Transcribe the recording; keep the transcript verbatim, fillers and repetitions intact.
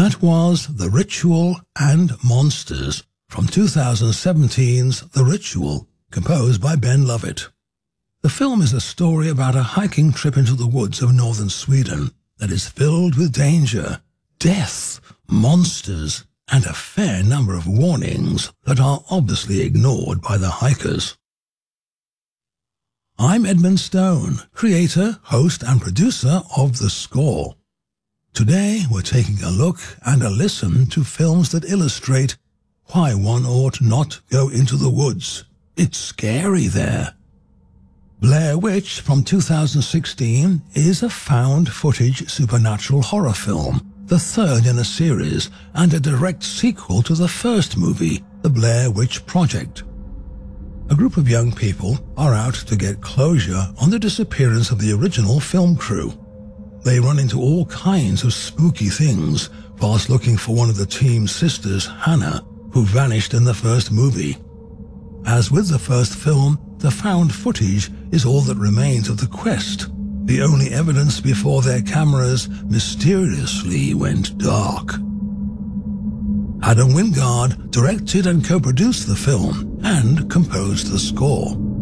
That was The Ritual and Monsters from two thousand seventeen's The Ritual, composed by Ben Lovett. The film is a story about a hiking trip into the woods of northern Sweden that is filled with danger, death, monsters, and a fair number of warnings that are obviously ignored by the hikers. I'm Edmund Stone, creator, host, and producer of The Score. Today we're taking a look and a listen to films that illustrate why one ought not go into the woods. It's scary there. Blair Witch from two thousand sixteen is a found footage supernatural horror film, the third in a series and a direct sequel to the first movie, The Blair Witch Project. A group of young people are out to get closure on the disappearance of the original film crew. They run into all kinds of spooky things whilst looking for one of the team's sisters, Hannah, who vanished in the first movie. As with the first film, the found footage is all that remains of the quest, the only evidence before their cameras mysteriously went dark. Adam Wingard directed and co-produced the film and composed the score.